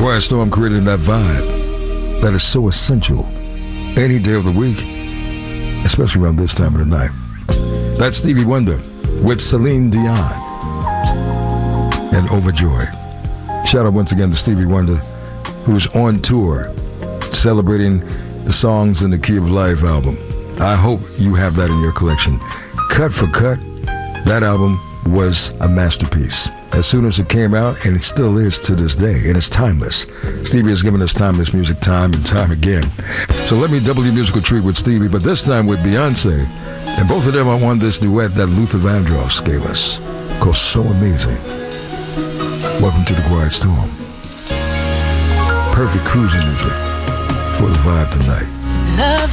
Quiet Storm creating that vibe that is so essential any day of the week, especially around this time of the night. That's Stevie Wonder with Celine Dion and Overjoyed. Shout out once again to Stevie Wonder, who's on tour celebrating the Songs in the Key of Life album. I hope you have that in your collection. Cut for cut, that album was a masterpiece. As soon as it came out, and it still is to this day, and it's timeless. Stevie has given us timeless music time and time again. So let me double your musical treat with Stevie, but this time with Beyonce. And both of them are on this duet that Luther Vandross gave us, called So Amazing. Welcome to the Quiet Storm. Perfect cruising music for the vibe tonight. Love